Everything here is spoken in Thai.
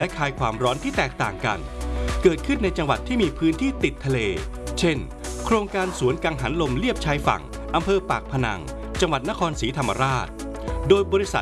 และคลายความร้อนที่แตกต่างกันเกิดขึ้นในจังหวัดที่มีพื้นที่ติดทะเลเช่นโครงการสวนกังหันลมเลียบชายฝั่งอำเภอปากพนังจังหวัดนครศรีธรรมราชโดยบริษัท